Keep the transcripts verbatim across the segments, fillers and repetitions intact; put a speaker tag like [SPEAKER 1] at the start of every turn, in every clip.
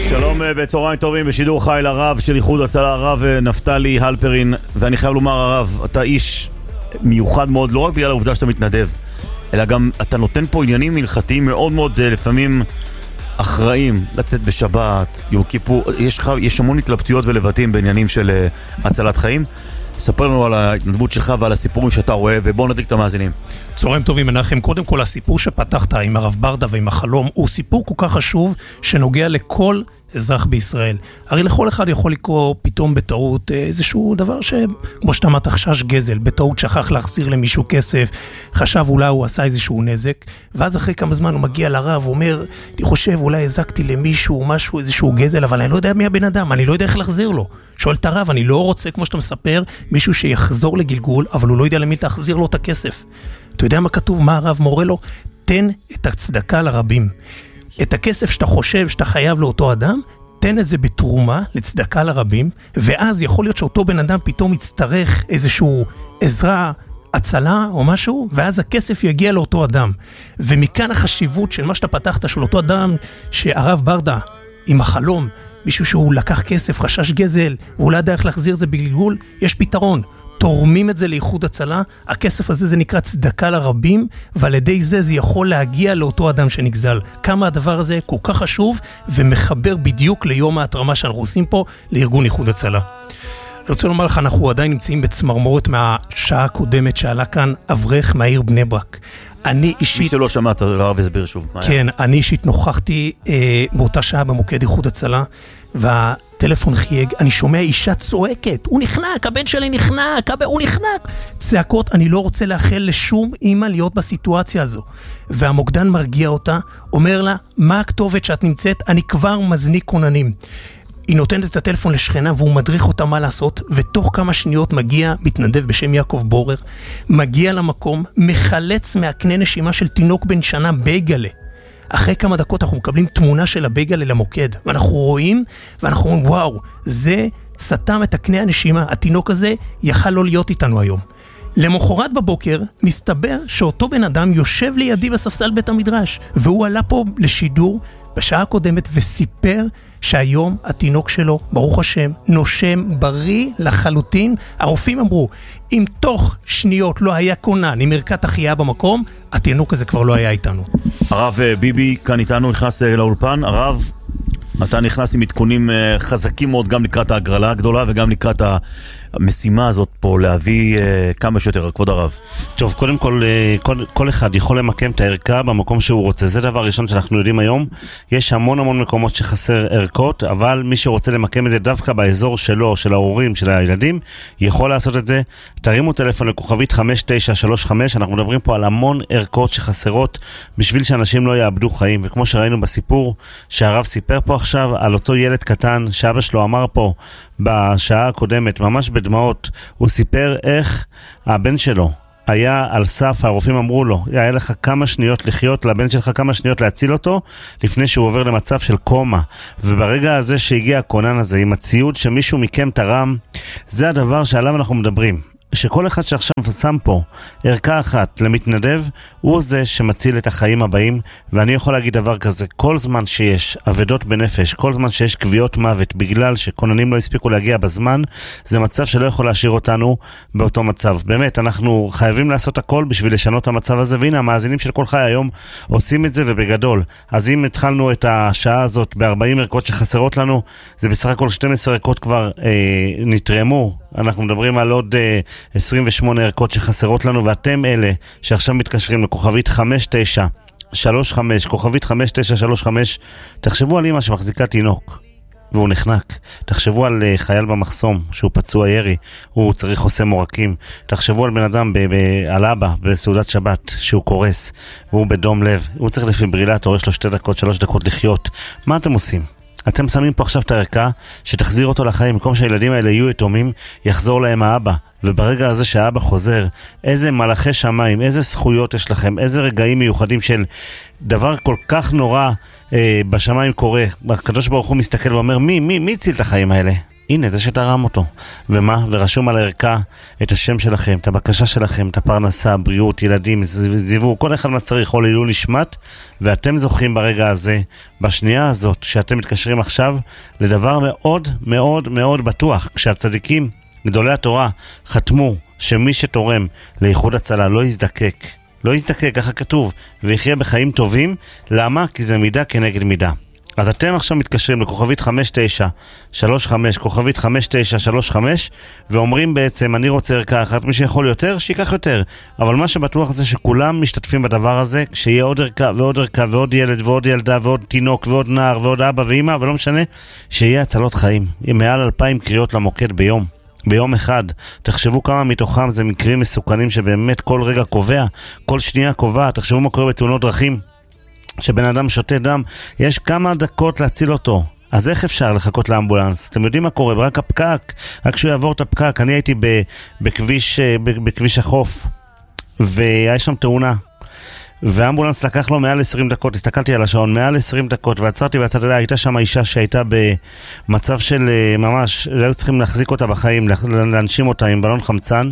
[SPEAKER 1] שלום וצהריים טובים בשידור חי לרב של איחוד הצלה, הרב נפתלי הלפרין. ואני חייב לומר, הרב, אתה איש מיוחד מאוד, לא רק בגלל העובדה שאתה מתנדב, אלא גם אתה נותן פה עניינים הלכתיים מאוד מאוד לפעמים אחראים, לצאת בשבת, יום כיפור, יש, יש המון התלבטויות ולבטים בעניינים של הצלת חיים. ספר לנו על ההתנדבות שלך ועל הסיפורים שאתה רואה, ובואו נדליק את המאזינים.
[SPEAKER 2] צהריים טובים מנחם. קודם כל, הסיפור שפתחת עם הרב ברדה ועם החלום הוא סיפור כל כך חשוב שנוגע לכל אזרח בישראל. הרי לכל אחד יכול לקרוא פתאום בטעות איזשהו דבר שכמו שאתה אמרת, חשש גזל, בטעות שכח להחזיר למישהו כסף, חשב אולי הוא עשה איזשהו נזק, ואז אחרי כמה זמן הוא מגיע לרב ואומר, אני חושב אולי הזקתי למישהו משהו, איזשהו גזל, אבל אני לא יודע מי הבן אדם, אני לא יודע איך להחזיר לו. שואל את הרב, אני לא רוצה, כמו שאתה מספר, מישהו שיחזור לגלגול, אבל הוא לא יודע למי להחזיר לו את הכסף. אתה יודע מה כתוב, מה הרב מורה לו? תן את הצדקה לרבים. את הכסף שאתה חושב שאתה חייב לאותו אדם, תן את זה בתרומה לצדקה לרבים, ואז יכול להיות שאותו בן אדם פתאום יצטרך איזשהו עזרה, הצלה או משהו, ואז הכסף יגיע לאותו אדם. ומכאן החשיבות של מה שאתה פתחת, של אותו אדם שהרב ברדה עם החלום, מישהו שהוא לקח כסף, חשש גזל, ואולי דרך להחזיר את זה בגלגול, יש פתרון. תורמים את זה לאיחוד הצלה, הכסף הזה זה נקרא צדקה לרבים, ועל ידי זה זה יכול להגיע לאותו אדם שנגזל. כמה הדבר הזה כל כך חשוב, ומחבר בדיוק ליום ההתרמה שאנחנו עושים פה, לארגון איחוד הצלה. אני רוצה לומר לך, אנחנו עדיין נמצאים בצמרמורת מהשעה הקודמת שעלה כאן אברך מהעיר בני ברק. אני אישית...
[SPEAKER 1] מי שלא שמעת, הרב הסביר שוב.
[SPEAKER 2] כן, אני אישית נוכחתי אה, באותה שעה במוקד איחוד הצלה, והטלפון חייג, אני שומע אישה צועקת, הוא נחנק, הבן שלי נחנק, הבן, הוא נחנק. צעקות, אני לא רוצה לאחל לשום אמא להיות בסיטואציה הזו. והמוקדן מרגיע אותה, אומר לה, מה הכתובת שאת נמצאת? אני כבר מזניק כוננים. היא נותנת את הטלפון לשכנה והוא מדריך אותה מה לעשות, ותוך כמה שניות מגיע מתנדב בשם יעקב בורר, מגיע למקום, מחלץ מהקנה נשימה של תינוק בן שנה בייגלה. אחרי כמה דקות אנחנו מקבלים תמונה של הבייגלה למוקד, ואנחנו רואים, ואנחנו אומרים, וואו, זה סתם את הקנה הנשימה, התינוק הזה יכל לא להיות איתנו היום. למחרת בבוקר מסתבר שאותו בן אדם יושב לידי בספסל בית המדרש, והוא עלה פה לשידור בשעה הקודמת וסיפר שהיום התינוק שלו, ברוך השם, נושם בריא לחלוטין. הרופאים אמרו, אם תוך שניות לא היה כונן עם ערכת החייאה במקום, התינוק הזה כבר לא היה איתנו.
[SPEAKER 1] הרב ביבי כאן איתנו, נכנס לאולפן. הרב, אתה נכנס עם עדכונים חזקים מאוד, גם לקראת ההגרלה הגדולה וגם לקראת המשימה הזאת פה להביא כמה שיותר. כבוד הרב.
[SPEAKER 3] טוב, קודם כל, כל, כל אחד יכול למקם את הערכה במקום שהוא רוצה. זה דבר ראשון שאנחנו יודעים היום. יש המון המון מקומות שחסר ערכות, אבל מי שרוצה למקם את זה דווקא באזור שלו, של ההורים, של הילדים, יכול לעשות את זה. תרימו טלפון לכוכבית חמש תשע שלוש חמש, אנחנו מדברים פה על המון ערכות שחסרות בשביל שאנשים לא יאבדו חיים. וכמו שראינו בסיפור שהרב סיפר פה עכשיו על אותו ילד קטן שאבא שלו אמר פה בשעה הקודמת, ממש בדמעות, הוא סיפר איך הבן שלו היה על סף, הרופאים אמרו לו, היה לך כמה שניות לחיות, לבן שלך כמה שניות להציל אותו, לפני שהוא עובר למצב של קומה. וברגע הזה שהגיע הכונן הזה, עם הציוד שמישהו מכם תרם, זה הדבר שעליו אנחנו מדברים. שכל אחד שעכשיו שם פה ערכה אחת למתנדב, הוא זה שמציל את החיים הבאים. ואני יכול להגיד דבר כזה, כל זמן שיש עבדות בנפש, כל זמן שיש קביעות מוות בגלל שכוננים לא הספיקו להגיע בזמן, זה מצב שלא יכול להשאיר אותנו באותו מצב. באמת, אנחנו חייבים לעשות הכל בשביל לשנות את המצב הזה, והנה המאזינים של כל חי היום עושים את זה ובגדול. אז אם התחלנו את השעה הזאת ב-ארבעים ערכות שחסרות לנו, זה בסך הכל שתים עשרה ערכות כבר אה, נתרמו. אנחנו מדברים על עוד אה, עשרים ושמונה ערכות שחסרות לנו, ואתם אלה שעכשיו מתקשרים לכוכבית חמש תשע שלוש חמש, כוכבית חמש תשע שלוש חמש, תחשבו על אמא שמחזיקה תינוק והוא נחנק. תחשבו על uh, חייל במחסום שהוא פצוע ירי, הוא צריך חוסם מורקים. תחשבו על בן אדם ב- ב- על אבא בסעודת שבת שהוא קורס והוא בדום לב, הוא צריך לפיברילטור, יש לו שתי דקות, שלוש דקות לחיות. מה אתם עושים? אתם שמים פה עכשיו את הערכה שתחזיר אותו לחיים, במקום שהילדים האלה יהיו יתומים, יחזור להם האבא. וברגע הזה שהאבא חוזר, איזה מלאכי שמיים, איזה זכויות יש לכם, איזה רגעים מיוחדים של דבר כל כך נורא אה, בשמיים קורה. הקדוש ברוך הוא מסתכל ואומר, מי, מי, מי הציל את החיים האלה? הנה, זה שתרם אותו. ומה? ורשום על הערכה את השם שלכם, את הבקשה שלכם, את הפרנסה, בריאות, ילדים, זיוור, כל אחד מה צריך, או לעילוי נשמת, ואתם זוכים ברגע הזה, בשנייה הזאת, שאתם מתקשרים עכשיו, לדבר מאוד מאוד מאוד בטוח. כשהצדיקים, גדולי התורה, חתמו שמי שתורם לאיחוד הצלה לא יזדקק, לא יזדקק, ככה כתוב, ויחיה בחיים טובים. למה? כי זה מידה כנגד מידה. אז אתם עכשיו מתקשרים לכוכבית חמש תשע שלוש חמש, כוכבית חמש תשע שלוש חמש, ואומרים בעצם, אני רוצה ערכה אחת, מי שיכול יותר, שיקח יותר. אבל מה שבטוח זה שכולם משתתפים בדבר הזה, כשיהיה עוד ערכה ועוד ערכה ועוד ילד ועוד ילדה ועוד תינוק ועוד נער ועוד אבא ואמא, ולא משנה, שיהיה הצלות חיים. יהיה מעל אלפיים קריאות למוקד ביום. ביום אחד. תחשבו כמה מתוכם זה מקרים מסוכנים שבאמת כל רגע קובע, כל שנייה קובע. תחשבו מה קורה בתאונות דרכים. שבן אדם שותה דם, יש כמה דקות להציל אותו. אז איך אפשר לחכות לאמבולנס? אתם יודעים מה קורה? רק הפקק, רק שהוא יעבור את הפקק. אני הייתי בכביש, בכביש החוף, והיה שם תאונה. והאמבולנס לקח לו מעל עשרים דקות, הסתכלתי על השעון, מעל עשרים דקות, ועצרתי והצד עליה, הייתה שם אישה שהייתה במצב של ממש, לא היו צריכים להחזיק אותה בחיים, להנשים אותה עם בלון חמצן,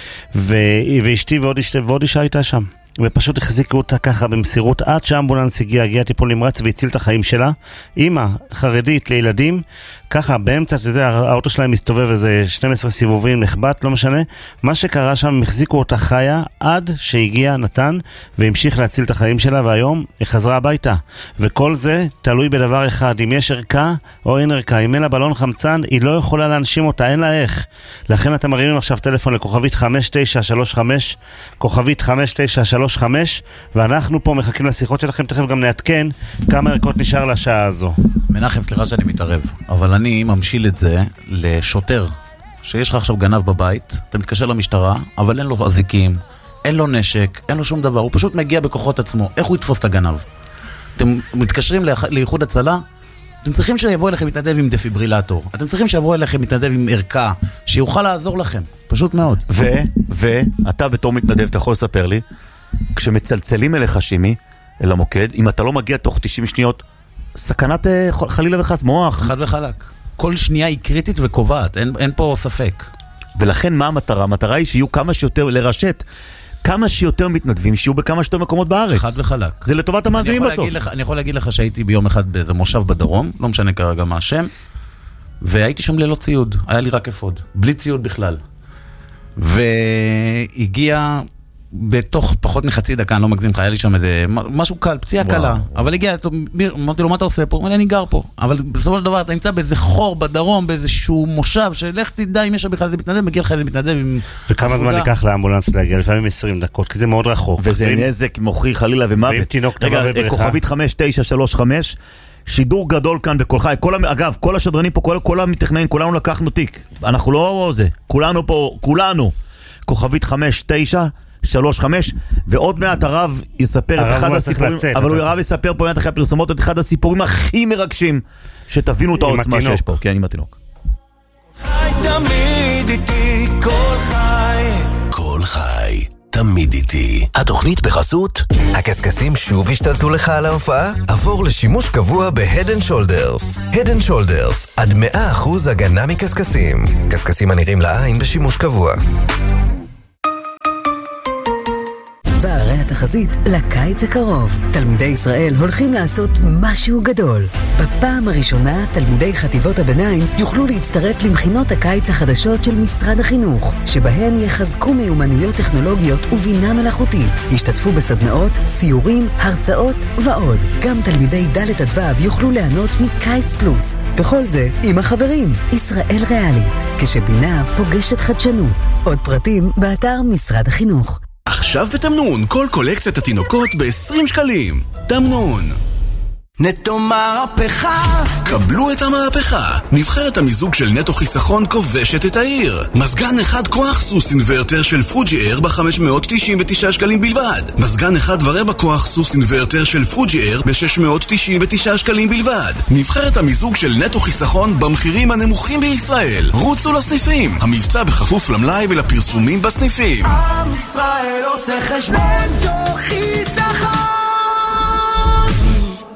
[SPEAKER 3] ואשתי ועוד אשתי ועוד אישה הייתה שם. ופשוט החזיקו אותה ככה במסירות עד שהאמבולנס הגיע, הגיע טיפול נמרץ והציל את החיים שלה. אמא חרדית לילדים, ככה באמצע, אתה יודע, האוטו שלהם מסתובב איזה שנים עשר סיבובים, נחבט, לא משנה. מה שקרה שם, הם החזיקו אותה חיה עד שהגיע נתן והמשיך להציל את החיים שלה, והיום היא חזרה הביתה. וכל זה תלוי בדבר אחד, אם יש ערכה או אין ערכה. אם אין לה בלון חמצן, היא לא יכולה להנשים אותה, אין לה איך. לכן אתם מרימים עכשיו טלפון לכוכבית חמש תשע שלוש חמש, כוכבית חמש תשע שלוש חמש, ואנחנו פה מחכים לשיחות שלכם, תכף גם נעדכן כמה ערכות נשאר לשעה הזו.
[SPEAKER 4] מנחם, סליחה שאני מתערב, אבל אני ממשיל את זה לשוטר, שיש לך עכשיו גנב בבית, אתה מתקשר למשטרה, אבל אין לו אזיקים, אין לו נשק, אין לו שום דבר, הוא פשוט מגיע בכוחות עצמו. איך הוא יתפוס את הגנב? אתם מתקשרים לאיחוד הצלה, אתם צריכים שיבוא אליכם מתנדב עם דפיברילטור, אתם צריכים שיבוא אליכם מתנדב עם ערכה, שיוכל לעזור לכם, פשוט מאוד.
[SPEAKER 1] ו, ואתה בתור מתנדב, אתה יכול לספר לי, כשמצלצלים אליך שימי, אל המוקד, אם אתה לא מגיע תוך תשעים שניות, סכנת חלילה וחס מוח.
[SPEAKER 4] חד וחלק. כל שנייה היא קריטית וקובעת, אין, אין פה ספק.
[SPEAKER 1] ולכן מה המטרה? המטרה היא שיהיו כמה שיותר, לרשת, כמה שיותר מתנדבים, שיהיו בכמה שיותר מקומות בארץ.
[SPEAKER 4] חד וחלק.
[SPEAKER 1] זה לטובת המאזינים בסוף.
[SPEAKER 4] לך, אני יכול להגיד לך שהייתי ביום אחד באיזה מושב בדרום, לא משנה כרגע מה השם, והייתי שם ללא ציוד, היה לי רק אפוד, בלי ציוד בכלל. והגיע בתוך פחות מחצי דקה, אני לא מגזים לך, היה לי שם איזה משהו קל, פציעה קלה, אבל הגיע, אמרתי לו, מה אתה עושה פה? הוא אומר, אני גר פה, אבל בסופו של דבר אתה נמצא באיזה חור בדרום, באיזשהו מושב, שלך תדע אם יש בכלל איזה מתנדב, מגיע לך איזה מתנדב עם...
[SPEAKER 3] וכמה זמן ייקח לאמבולנס להגיע? לפעמים עשרים דקות, כי זה מאוד רחוק.
[SPEAKER 1] וזה נזק מוחי חלילה ומוות. רגע, כוכבית חמש תשע שלוש חמש, שידור גדול כאן בכל חי. אגב, כל השדרנים פה, כל המתכננים, כולנו לקחנו תיק. אנחנו לא זה, כולנו פה, כולנו. כוכבית חמש תשע שלוש חמש, ועוד מעט הרב יספר את אחד הסיפורים, אבל הרב יספר פה מעט אחרי הפרסומות את אחד הסיפורים הכי מרגשים, שתבינו את העוצמה שיש פה. כן, עם התינוק.
[SPEAKER 5] חי תמיד איתי, כל חי.
[SPEAKER 6] כל חי, תמיד איתי. התוכנית בחסות. הקסקסים שוב השתלטו לך על ההופעה? עבור לשימוש קבוע ב-Head and Shoulders. Head and Shoulders, עד מאה אחוז הגנה מקסקסים. קסקסים הנראים לעין בשימוש קבוע.
[SPEAKER 7] והרי התחזית לקיץ הקרוב. תלמידי ישראל הולכים לעשות משהו גדול. בפעם הראשונה, תלמידי חטיבות הביניים יוכלו להצטרף למכינות הקיץ החדשות של משרד החינוך, שבהן יחזקו מיומנויות טכנולוגיות ובינה מלאכותית. ישתתפו בסדנאות, סיורים, הרצאות ועוד. גם תלמידי ד' עד ו' יוכלו ליהנות מקיץ פלוס. וכל זה עם החברים. ישראל ריאלית, כשבינה פוגשת חדשנות. עוד פרטים באתר משרד החינוך.
[SPEAKER 6] עכשיו בתמנון, כל קולקציית התינוקות ב-עשרים שקלים. תמנון.
[SPEAKER 5] נטו מהפכה.
[SPEAKER 6] קבלו את המהפכה. נבחרת המיזוג של נטו חיסכון כובשת את העיר. מזגן אחד כוח סוס אינוורטר של פוג'י אייר ב-חמש מאות תשעים ותשעה שקלים בלבד. מזגן אחד ורבע כוח סוס אינוורטר של פוג'י אייר ב-שש מאות תשעים ותשעה שקלים בלבד. נבחרת המיזוג של נטו חיסכון במחירים הנמוכים בישראל. רוצו לסניפים. המבצע בכפוף למלאי ולפרסומים בסניפים.
[SPEAKER 5] עם ישראל עושה חשבון נטו חיסכון.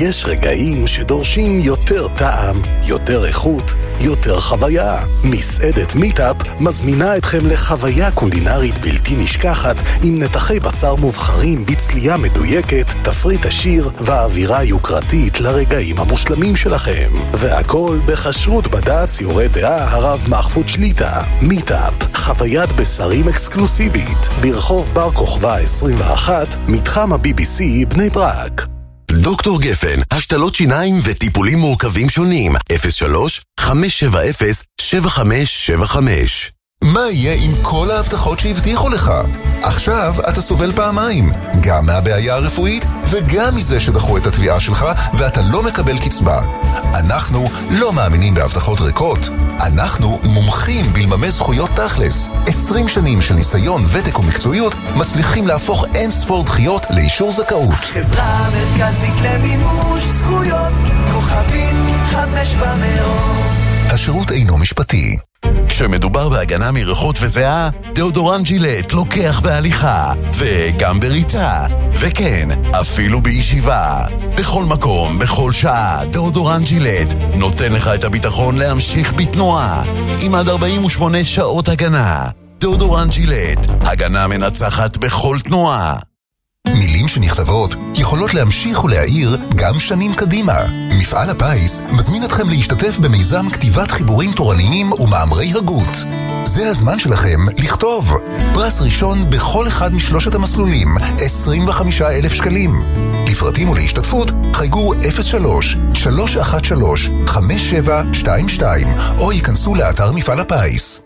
[SPEAKER 8] יש רגעים שדורשים יותר טעם, יותר איכות, יותר חוויה. מסעדת מיטאפ מזמינה אתכם לחוויה קולינרית בלתי נשכחת עם נתחי בשר מובחרים בצלייה מדויקת, תפריט עשיר ואווירה יוקרתית לרגעים המושלמים שלכם. והכל בכשרות בד"ץ יורה דעה הרב מחפוד שליטה. מיטאפ, חוויית בשרים אקסקלוסיבית, ברחוב בר כוכבא עשרים ואחת, מתחם ה-בי בי סי בני ברק.
[SPEAKER 9] דוקטור גפן, השתלות שיניים וטיפולים מורכבים שונים. אפס שלוש חמש שבע אפס שבע חמש שבע חמש.
[SPEAKER 10] מה יהיה עם כל ההבטחות שהבטיחו לך? עכשיו אתה סובל פעמיים, גם מהבעיה הרפואית וגם מזה שדחו את התביעה שלך ואתה לא מקבל קצבה. אנחנו לא מאמינים בהבטחות ריקות. אנחנו מומחים בלממש זכויות תכלס. עשרים שנים של ניסיון, ותק ומקצועיות מצליחים להפוך אין ספור דחיות לאישור זכאות.
[SPEAKER 5] החברה המרכזית למימוש זכויות, כוכבית חמש במאות.
[SPEAKER 10] השירות אינו משפטי.
[SPEAKER 9] כשמדובר בהגנה מריחות וזיעה, דאודורנט ג'ילט לוקח בהליכה, וגם בריצה, וכן, אפילו בישיבה. בכל מקום, בכל שעה, דאודורנט ג'ילט נותן לך את הביטחון להמשיך בתנועה, עם עד ארבעים ושמונה שעות הגנה. דאודורנט ג'ילט, הגנה מנצחת בכל תנועה.
[SPEAKER 10] מילים שנכתבות יכולות להמשיך ולהעיר גם שנים קדימה. מפעל הפיס מזמין אתכם להשתתף במיזם כתיבת חיבורים תורניים ומאמרי הגות. זה הזמן שלכם לכתוב. פרס ראשון בכל אחד משלושת המסלולים, עשרים וחמישה אלף שקלים. לפרטים ולהשתתפות חייגו אפס שלוש שלוש אחת שלוש חמש שבע שתיים שתיים או ייכנסו לאתר מפעל הפיס.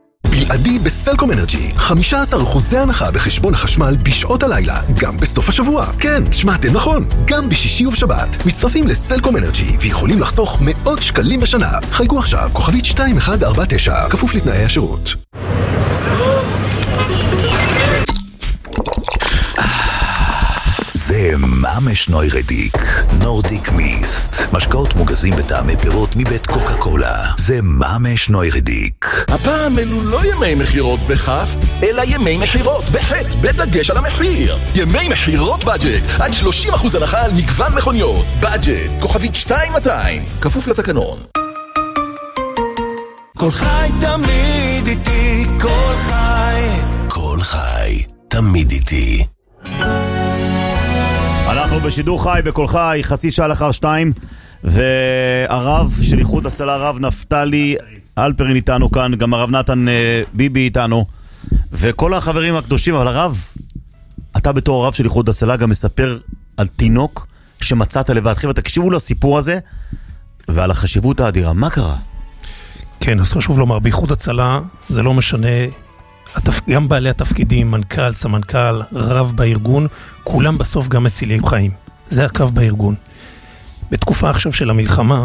[SPEAKER 11] בלעדי בסלקום אנרג'י, חמישה עשר אחוז הנחה בחשבון החשמל בשעות הלילה, גם בסוף השבוע. כן, שמעתם נכון, גם בשישי ובשבת. מצטרפים לסלקום אנרג'י ויכולים לחסוך מאות שקלים בשנה. חייגו עכשיו, כוכבית שתיים אחת ארבע תשע, כפוף לתנאי השירות.
[SPEAKER 12] זה ממש נוירדיק, נורדיק מיסט. משקאות מוגזים בטעמי פירות מבית קוקה קולה. זה ממש נוירדיק.
[SPEAKER 13] הפעם אלו לא ימי מחירות בכף, אלא ימי מחירות בחטא, בדגש על המחיר. ימי מחירות בדג'ט, עד שלושים אחוז הנחה על מגוון מכוניות. בדג'ט, כוכבית שתיים מאתיים, כפוף לתקנון.
[SPEAKER 5] כל חי תמיד איתי, כל חי.
[SPEAKER 12] כל חי תמיד איתי.
[SPEAKER 1] אנחנו בשידור חי בכל חי, חצי שעה לאחר שתיים, והרב של איחוד הצלה, הרב נפתלי הלפרין איתנו כאן, גם הרב נתן ביבי איתנו, וכל החברים הקדושים. אבל הרב, אתה בתור הרב של איחוד הצלה גם מספר על תינוק שמצאת לבדך, ותקשיבו לסיפור הזה ועל החשיבות האדירה. מה קרה?
[SPEAKER 2] כן, אז חשוב לומר, באיחוד הצלה זה לא משנה, גם בעלי התפקידים, מנכ"ל, סמנכ"ל, רב בארגון, כולם בסוף גם מצילים חיים. זה הקו בארגון. בתקופה עכשיו של המלחמה,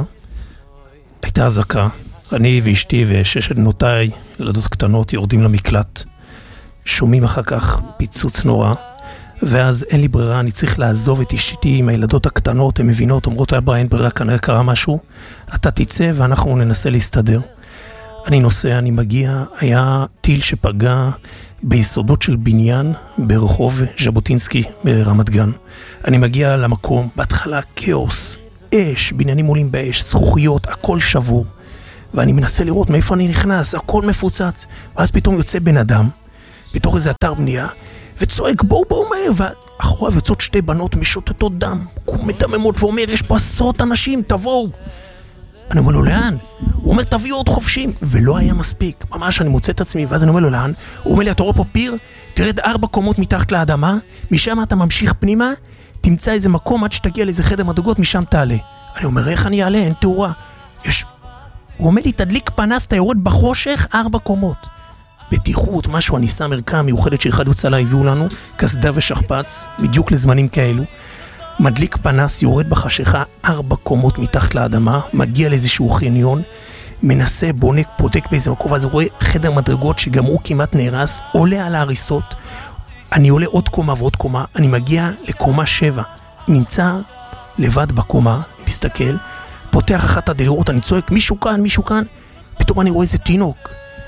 [SPEAKER 2] הייתה הזקה. אני ואשתי וששת בנותיי, ילדות קטנות, יורדים למקלט. שומעים אחר כך פיצוץ נורא, ואז אין לי ברירה, אני צריך לעזוב את אשתי עם הילדות הקטנות, הן מבינות, אומרות, אבא, אין ברירה, כנראה קרה משהו. אתה תצא ואנחנו ננסה להסתדר. אני נוסע, אני מגיע, היה טיל שפגע ביסודות של בניין ברחוב ז'בוטינסקי ברמת גן. אני מגיע למקום, בהתחלה כאוס, אש, בניינים עולים באש, זכוכיות, הכל שבור. ואני מנסה לראות מאיפה אני נכנס, הכל מפוצץ. ואז פתאום יוצא בן אדם, בתוך איזה אתר בנייה, וצועק בואו בואו מהר, ואחוריו יוצאות שתי בנות משוטטות דם, מדממות ואומר, יש פה עשרות אנשים, תבואו. אני אומר לו, לאן? הוא אומר, תביאו עוד חופשים. ולא היה מספיק. ממש אני מוצא את עצמי, ואז אני אומר לו, לאן? הוא אומר לי, אתה רואה פה פיר? תרד ארבע קומות מתחת לאדמה, משם אתה ממשיך פנימה, תמצא איזה מקום עד שתגיע לאיזה חדר מדרגות, משם תעלה. אני אומר, איך אני אעלה? אין תאורה. יש... הוא אומר לי, תדליק פנס, אתה יורד בחושך, ארבע קומות. בטיחות, משהו, אני שם ערכה מיוחדת שאחד הצלה הביאו לנו, כסדה ושכפץ, בדיוק לזמנים כאלו. מדליק פנס, יורד בחשיכה ארבע קומות מתחת לאדמה, מגיע לאיזשהו חניון, מנסה, בונק, פודק באיזה מקום, אז הוא רואה חדר מדרגות שגם הוא כמעט נהרס, עולה על ההריסות, אני עולה עוד קומה ועוד קומה, אני מגיע לקומה שבע, נמצא לבד בקומה, מסתכל, פותח אחת הדלרות, אני צועק, מישהו כאן, מישהו כאן, פתאום אני רואה איזה תינוק,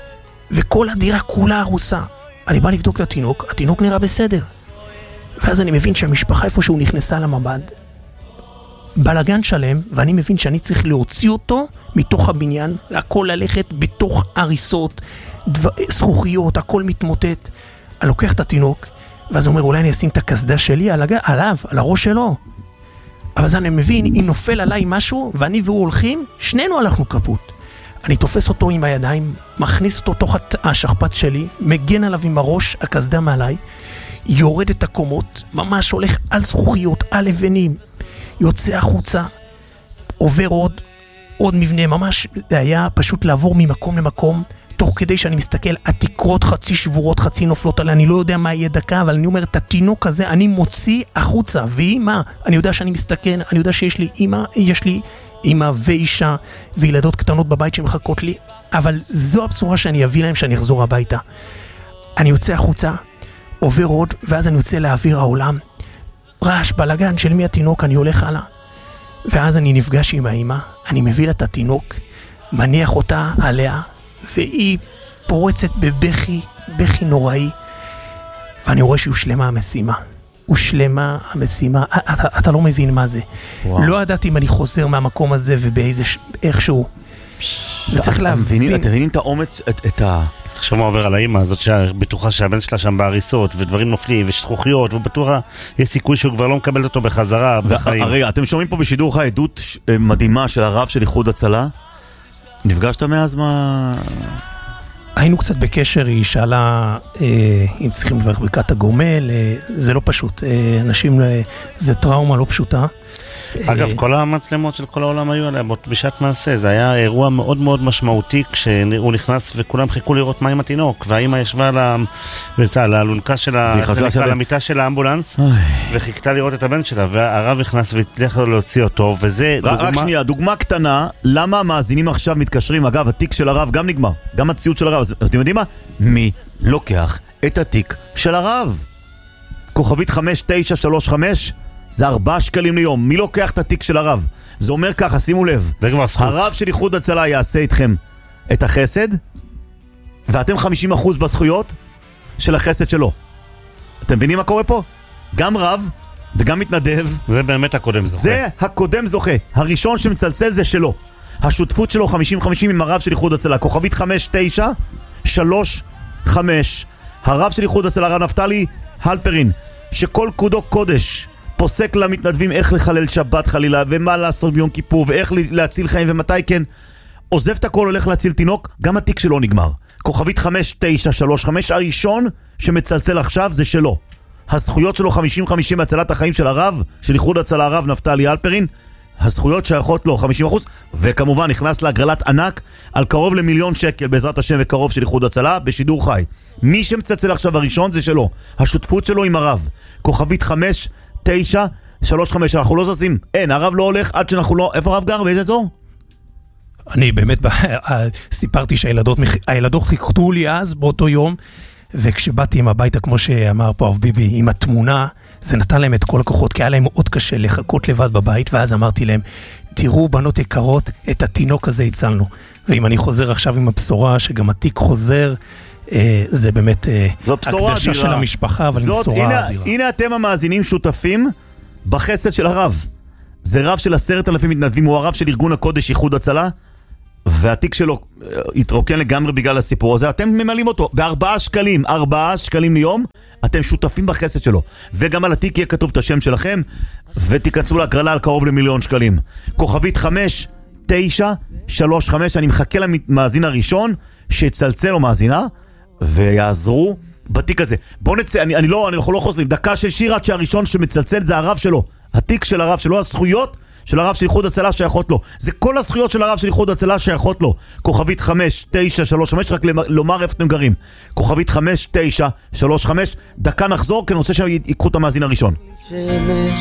[SPEAKER 2] וכל הדירה כולה הרוסה. אני בא לבדוק את התינוק, התינוק נראה בסדר. ואז אני מבין שהמשפחה איפה שהוא נכנסה למבד, בלגן שלם, ואני מבין שאני צריך להוציא אותו מתוך הבניין, הכל ללכת בתוך הריסות, דבר, זכוכיות, הכל מתמוטט. אני לוקח את התינוק, ואז אומר, אולי אני אשים את הכסדה שלי על הג... עליו, על הראש שלו. אבל אז אני מבין, אם נופל עליי משהו, ואני והוא הולכים, שנינו הלכנו כפות. אני תופס אותו עם הידיים, מכניס אותו תוך השכפת שלי, מגן עליו עם הראש, הכסדה מעליי, יורד את הקומות, ממש הולך על זכוכיות, על לבנים, יוצא החוצה, עובר עוד, עוד מבנה, ממש זה היה פשוט לעבור ממקום למקום, תוך כדי שאני מסתכל, התקרות חצי שבורות, חצי נופלות עליה, אני לא יודע מה יהיה דקה, אבל אני אומר, את התינוק הזה אני מוציא החוצה, ואמא, אני יודע שאני מסתכן, אני יודע שיש לי אמא, יש לי אמא ואישה, וילדות קטנות בבית שמחכות לי, אבל זו הבשורה שאני אביא להם שאני אחזור הביתה. אני יוצא החוצה, עובר עוד, ואז אני יוצא לאוויר העולם, רעש, בלגן של מי התינוק, אני הולך הלאה, ואז אני נפגש עם האמא, אני מביא לה את התינוק, מניח אותה עליה, והיא פורצת בבכי, בכי נוראי, ואני רואה שהוא שלמה המשימה. הוא שלמה המשימה, אתה, אתה לא מבין מה זה. וואו. לא ידעתי אם אני חוזר מהמקום הזה ובאיזה, איכשהו. וצריך להבין.
[SPEAKER 1] אתם מבינים את האומץ, את, את ה...
[SPEAKER 3] עכשיו מה עובר על האמא הזאת שבטוחה שהבן שלה שם בהריסות ודברים נופלים ושכוחיות, ובטוחה יש סיכוי שהוא כבר לא מקבל אותו בחזרה בחיים.
[SPEAKER 1] הרי אתם שומעים פה בשידור לך עדות מדהימה של הרב של איחוד הצלה. נפגשת מאז מה...
[SPEAKER 2] היינו קצת בקשר, היא שאלה אה, אם צריכים לברך ברכת הגומל, אה, זה לא פשוט, אה, אנשים, אה, זה טראומה לא פשוטה.
[SPEAKER 3] אגב, כל המצלמות של כל העולם היו עליה בשעת מעשה, זה היה אירוע מאוד מאוד משמעותי כשהוא נכנס וכולם חיכו לראות מה עם התינוק, והאמא ישבה על האלונקה של המיטה של האמבולנס וחיכתה לראות את הבן שלה, והרב נכנס והצליח להוציא אותו, וזה
[SPEAKER 1] דוגמה... רק שנייה, דוגמה קטנה, למה המאזינים עכשיו מתקשרים, אגב, התיק של הרב גם נגמר, גם הציוד של הרב, אז אתם יודעים מה? מי לוקח את התיק של הרב? כוכבית חמש תשע שלוש חמש זה ארבעה שקלים ליום. מי לוקח את התיק של הרב? זה אומר ככה, שימו לב, הרב של איחוד הצלה יעשה איתכם את החסד, ואתם חמישים אחוז בזכויות של החסד שלו. אתם מבינים מה קורה פה? גם רב וגם מתנדב.
[SPEAKER 3] זה באמת הקודם זוכה.
[SPEAKER 1] זה הקודם זוכה. הראשון שמצלצל זה שלו. השותפות שלו חמישים חמישים עם הרב של איחוד הצלה. כוכבית חמש תשע שלוש חמש. הרב של איחוד הצלה, הרב נפתלי הלפרין, שכל קודו קודש פוסק למתנדבים איך לחלל שבת חלילה, ומה לעשות ביום כיפור, ואיך להציל חיים, ומתי כן. עוזב את הכל, הולך להציל תינוק, גם התיק שלו נגמר. כוכבית חמש תשע שלוש חמש, הראשון שמצלצל עכשיו זה שלו. הזכויות שלו חמישים חמישים בהצלת החיים של הרב, של איחוד הצלה הרב נפתלי הלפרין, הזכויות שייכות לו חמישים אחוז, וכמובן נכנס להגרלת ענק על קרוב למיליון שקל בעזרת השם וקרוב של איחוד הצלה בשידור חי. מי שמצלצל עכשיו הראשון זה שלו. השותפות שלו עם הרב. כוכבית חמש תשע שלוש חמש, אנחנו לא זזים, אין, הרב לא הולך עד שאנחנו לא... איפה הרב גר? באיזה אזור?
[SPEAKER 2] אני באמת סיפרתי שהילדות הילדות חיכו לי אז באותו יום, וכשבאתי עם הביתה, כמו שאמר פה אב ביבי, עם התמונה, זה נתן להם את כל הכוחות, כי היה להם מאוד קשה לחכות לבד בבית, ואז אמרתי להם, תראו בנות יקרות, את התינוק הזה הצלנו. ואם אני חוזר עכשיו עם הבשורה שגם התיק חוזר, זה באמת הקדשה של המשפחה, אבל זאת, בשורה
[SPEAKER 1] הנה,
[SPEAKER 2] אדירה.
[SPEAKER 1] הנה אתם המאזינים שותפים בחסד של הרב. זה רב של עשרת אלפים מתנדבים, הוא הרב של ארגון הקודש איחוד הצלה, והתיק שלו התרוקן לגמרי בגלל הסיפור הזה. אתם ממלאים אותו בארבעה שקלים, ארבעה שקלים ליום, אתם שותפים בחסד שלו. וגם על התיק יהיה כתוב את השם שלכם, ותיכנסו להגרלה על קרוב למיליון שקלים. כוכבית חמש תשע שלוש חמש, אני מחכה למאזין הראשון שיצלצל לו מאזינה ויעזרו בתיק הזה. בואו נצא, אני, אני לא, אנחנו לא חוזרים, דקה של שיר עד שהראשון שמצלצל זה הרב שלו, התיק של הרב שלו, הזכויות של הרב של איחוד הצלה שייכות לו, זה כל הזכויות של הרב של איחוד הצלה שייכות לו. כוכבית חמש תשע שלוש חמש, רק לומר איפה אתם גרים, כוכבית חמש תשע שלוש חמש, דקה נחזור, כי אני רוצה שהם ייקחו את המאזין הראשון.